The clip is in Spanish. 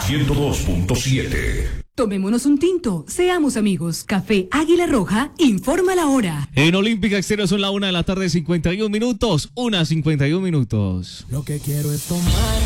102.7. Tomémonos un tinto, seamos amigos. Café Águila Roja, informa la hora. En Olímpica Exterior son la 1 de la tarde, 51 minutos. 1:51. Lo que quiero es tomar